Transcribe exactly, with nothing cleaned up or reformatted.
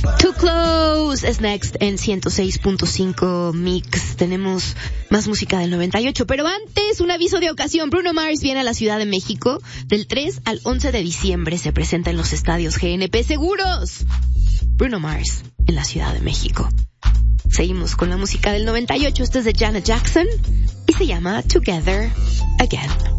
Too Close es next en ciento seis punto cinco Mix. Tenemos más música del noventa y ocho, pero antes un aviso de ocasión. Bruno Mars viene a la Ciudad de México del tres al once de diciembre. Se presenta en los estadios G N P Seguros. Bruno Mars en la Ciudad de México. Seguimos con la música del noventa y ocho. Este es de Janet Jackson y se llama Together Again.